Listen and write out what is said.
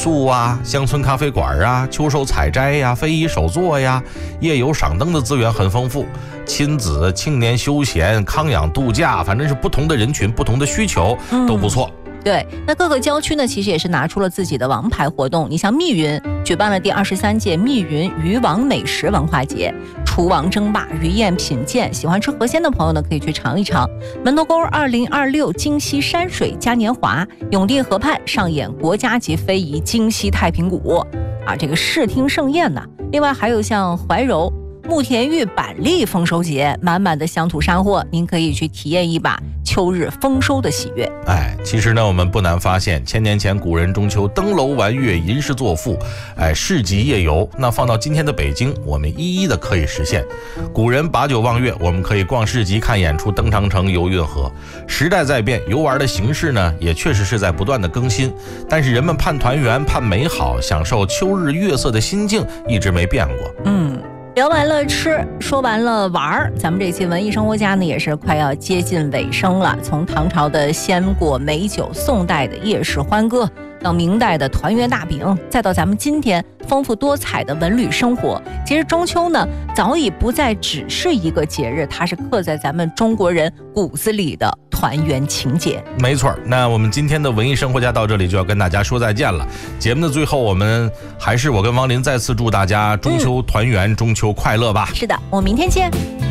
宿啊、乡村咖啡馆啊、秋收采摘呀、非遗手作呀、夜游赏灯的资源很丰富。亲子、青年休闲、康养度假，反正是不同的人群、不同的需求都不错。 对，那各个郊区呢，其实也是拿出了自己的王牌活动。你像密云举办了第23届密云鱼王美食文化节，厨王争霸、鱼宴品鉴，喜欢吃河鲜的朋友呢，可以去尝一尝。门头沟2026京西山水嘉年华，永定河畔上演国家级非遗京西太平鼓啊，这个视听盛宴呢。另外还有像怀柔慕田峪板栗丰收节，满满的乡土山货，您可以去体验一把秋日丰收的喜悦。 其实呢，我们不难发现，千年前古人中秋登楼玩月、吟诗作赋，市集夜游，那放到今天的北京，我们一一的可以实现。古人把酒望月，我们可以逛市集、看演出、登长城、游运河。时代在变，游玩的形式呢，也确实是在不断的更新。但是人们盼团圆、盼美好、享受秋日月色的心境一直没变过。 聊完了吃，说完了玩，咱们这期文艺生活家呢也是快要接近尾声了。从唐朝的鲜果美酒，宋代的夜市欢歌，到明代的团圆大饼，再到咱们今天丰富多彩的文旅生活，其实中秋呢早已不再只是一个节日，它是刻在咱们中国人骨子里的团圆情节。 没错，那我们今天的文艺生活家到这里就要跟大家说再见了。节目的最后，我跟王林再次祝大家中秋团圆，中秋快乐吧。 是的，我们明天见。